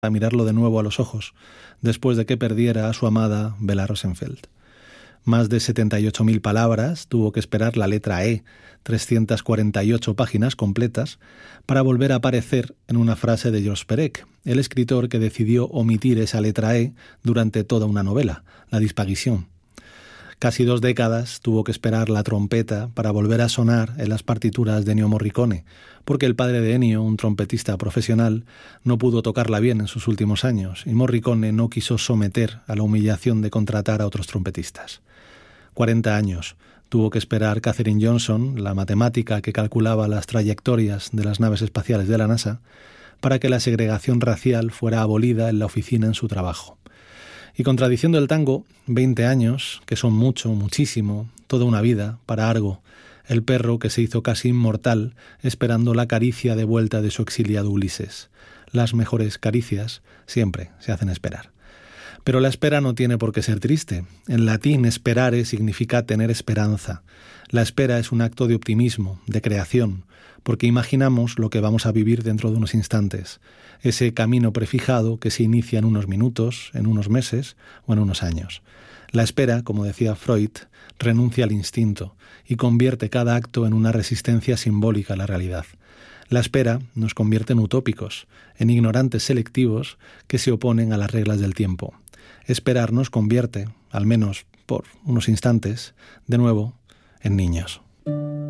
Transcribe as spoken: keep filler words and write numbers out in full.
a mirarlo de nuevo a los ojos, después de que perdiera a su amada Bella Rosenfeld. Más de setenta y ocho mil palabras tuvo que esperar la letra E, trescientas cuarenta y ocho páginas completas, para volver a aparecer en una frase de Georges Perec, el escritor que decidió omitir esa letra E durante toda una novela, La Disparition. Casi dos décadas tuvo que esperar la trompeta para volver a sonar en las partituras de Ennio Morricone, porque el padre de Ennio, un trompetista profesional, no pudo tocarla bien en sus últimos años, y Morricone no quiso someter a la humillación de contratar a otros trompetistas. Cuarenta años tuvo que esperar Katherine Johnson, la matemática que calculaba las trayectorias de las naves espaciales de la NASA, para que la segregación racial fuera abolida en la oficina en su trabajo. Y contradiciendo el tango, veinte años, que son mucho, muchísimo, toda una vida, para Argo, el perro que se hizo casi inmortal esperando la caricia de vuelta de su exiliado Ulises. Las mejores caricias siempre se hacen esperar. Pero la espera no tiene por qué ser triste. En latín, esperare significa tener esperanza. La espera es un acto de optimismo, de creación, porque imaginamos lo que vamos a vivir dentro de unos instantes, ese camino prefijado que se inicia en unos minutos, en unos meses o en unos años. La espera, como decía Freud, renuncia al instinto y convierte cada acto en una resistencia simbólica a la realidad. La espera nos convierte en utópicos, en ignorantes selectivos que se oponen a las reglas del tiempo. Esperar nos convierte, al menos por unos instantes, de nuevo, en niños.